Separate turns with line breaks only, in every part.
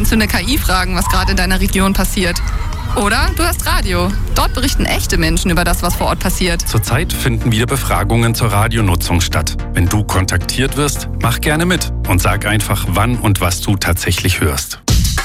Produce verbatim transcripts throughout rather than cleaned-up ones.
kannst du eine K I fragen, was gerade in deiner Region passiert. Oder du hast Radio. Dort berichten echte Menschen über das, was vor Ort passiert.
Zurzeit finden wieder Befragungen zur Radionutzung statt. Wenn du kontaktiert wirst, mach gerne mit und sag einfach, wann und was du tatsächlich hörst.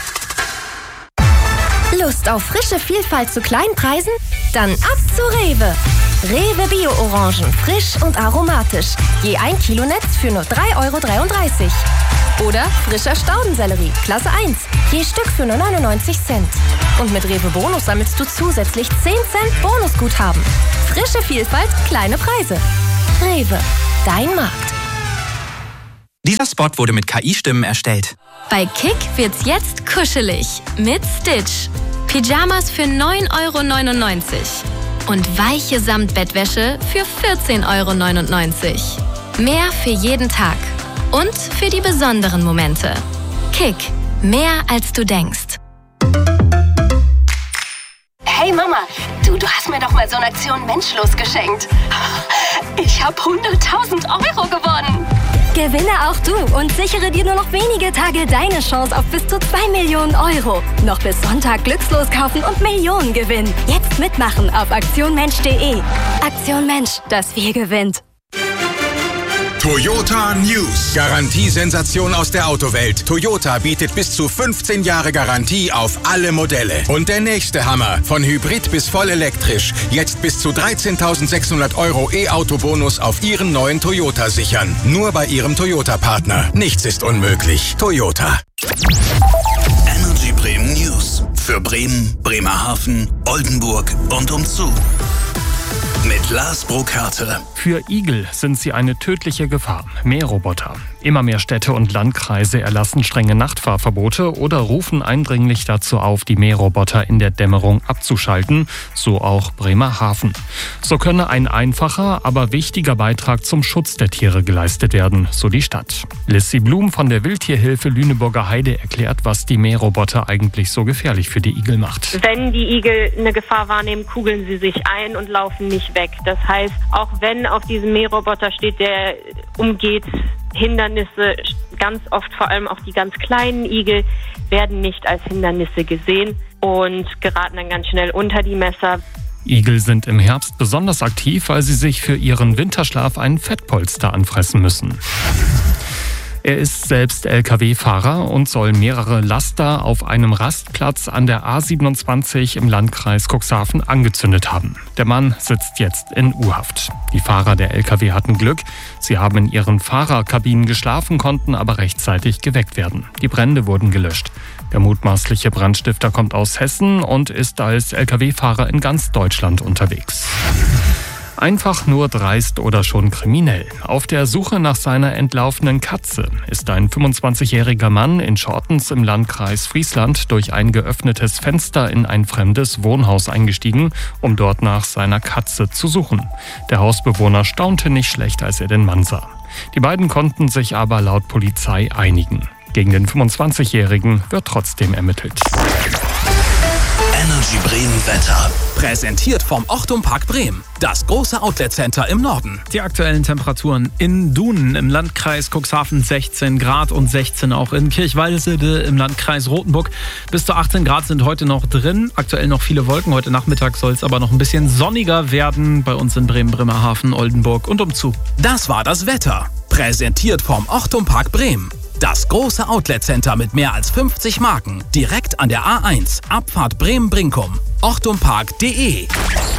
Lust auf frische Vielfalt zu kleinen Preisen? Dann ab zu Rewe. Rewe Bio-Orangen, frisch und aromatisch. Je ein Kilo Netz für nur drei Euro dreiunddreißig. Oder frischer Staudensellerie, Klasse eins, je Stück für nur neunundneunzig Cent. Und mit Rewe Bonus sammelst du zusätzlich zehn Cent Bonusguthaben. Frische Vielfalt, kleine Preise. Rewe, dein Markt.
Dieser Spot wurde mit K I-Stimmen erstellt.
Bei Kick wird's jetzt kuschelig mit Stitch. Pyjamas für neun Euro neunundneunzig und weiche Samtbettwäsche für vierzehn Euro neunundneunzig. Mehr für jeden Tag und für die besonderen Momente. Kick, mehr als du denkst.
Hey Mama, du, du hast mir doch mal so eine Aktion Menschlos geschenkt. Ich habe hunderttausend Euro gewonnen.
Gewinne auch du und sichere dir nur noch wenige Tage deine Chance auf bis zu zwei Millionen Euro. Noch bis Sonntag glückslos kaufen und Millionen gewinnen. Jetzt mitmachen auf aktion mensch punkt de. Aktion Mensch, das Wir gewinnt.
Toyota News. Garantiesensation aus der Autowelt. Toyota bietet bis zu fünfzehn Jahre Garantie auf alle Modelle. Und der nächste Hammer. Von Hybrid bis voll elektrisch. Jetzt bis zu dreizehntausendsechshundert Euro E-Auto-Bonus auf Ihren neuen Toyota sichern. Nur bei Ihrem Toyota-Partner. Nichts ist unmöglich. Toyota.
Energy Bremen News. Für Bremen, Bremerhaven, Oldenburg und umzu. Mit Lars Burkhardt.
Für Igel sind sie eine tödliche Gefahr. Mähroboter. Immer mehr Städte und Landkreise erlassen strenge Nachtfahrverbote oder rufen eindringlich dazu auf, die Mähroboter in der Dämmerung abzuschalten, so auch Bremerhaven. So könne ein einfacher, aber wichtiger Beitrag zum Schutz der Tiere geleistet werden, so die Stadt. Lissy Blum von der Wildtierhilfe Lüneburger Heide erklärt, was die Mähroboter eigentlich so gefährlich für die Igel macht.
Wenn die Igel eine Gefahr wahrnehmen, kugeln sie sich ein und laufen nicht weg. Das heißt, auch wenn auf diesem Mähroboter steht, der umgeht Hindernisse, ganz oft vor allem auch die ganz kleinen Igel, werden nicht als Hindernisse gesehen und geraten dann ganz schnell unter die Messer.
Igel sind im Herbst besonders aktiv, weil sie sich für ihren Winterschlaf ein Fettpolster anfressen müssen. Er ist selbst L K W-Fahrer und soll mehrere Laster auf einem Rastplatz an der A siebenundzwanzig im Landkreis Cuxhaven angezündet haben. Der Mann sitzt jetzt in U-Haft. Die Fahrer der L K W hatten Glück. Sie haben in ihren Fahrerkabinen geschlafen, konnten aber rechtzeitig geweckt werden. Die Brände wurden gelöscht. Der mutmaßliche Brandstifter kommt aus Hessen und ist als L K W-Fahrer in ganz Deutschland unterwegs. Einfach nur dreist oder schon kriminell. Auf der Suche nach seiner entlaufenen Katze ist ein fünfundzwanzigjähriger Mann in Schortens im Landkreis Friesland durch ein geöffnetes Fenster in ein fremdes Wohnhaus eingestiegen, um dort nach seiner Katze zu suchen. Der Hausbewohner staunte nicht schlecht, als er den Mann sah. Die beiden konnten sich aber laut Polizei einigen. Gegen den fünfundzwanzigjährigen wird trotzdem ermittelt.
Energy Bremen Wetter.
Präsentiert vom Ochtum Park Bremen. Das große Outlet-Center im Norden.
Die aktuellen Temperaturen in Dunen im Landkreis Cuxhaven sechzehn Grad und sechzehn auch in Kirchwaldesede im Landkreis Rothenburg. Bis zu achtzehn Grad sind heute noch drin. Aktuell noch viele Wolken. Heute Nachmittag soll es aber noch ein bisschen sonniger werden. Bei uns in Bremen, Bremerhaven, Oldenburg und umzu.
Das war das Wetter. Präsentiert vom Ochtum Park Bremen. Das große Outlet-Center mit mehr als fünfzig Marken. Direkt an der A eins. Abfahrt Bremen-Brinkum. ochtumpark punkt de.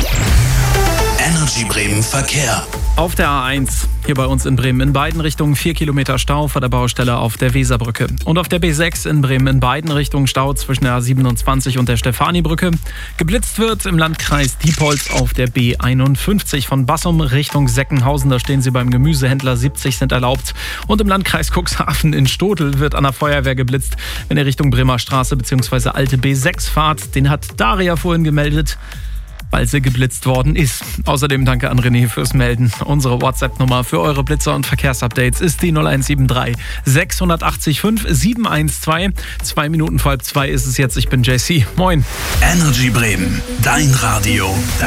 Energy Bremen Verkehr.
Auf der A eins, hier bei uns in Bremen in beiden Richtungen vier Kilometer Stau vor der Baustelle auf der Weserbrücke. Und auf der B sechs in Bremen in beiden Richtungen Stau zwischen der A siebenundzwanzig und der Stefanibrücke. Geblitzt wird im Landkreis Diepholz auf der B einundfünfzig von Bassum Richtung Seckenhausen. Da stehen Sie beim Gemüsehändler, siebzig sind erlaubt. Und im Landkreis Cuxhaven in Stodel wird an der Feuerwehr geblitzt, wenn ihr Richtung Bremer Straße bzw. alte B sechs fahrt. Den hat Daria vorhin gemeldet, weil sie geblitzt worden ist. Außerdem danke an René fürs Melden. Unsere WhatsApp-Nummer für eure Blitzer und Verkehrsupdates ist die null eins sieben drei sechs acht fünf sieben eins zwei. Zwei Minuten vor halb zwei ist es jetzt. Ich bin J C. Moin.
Energy Bremen, dein Radio.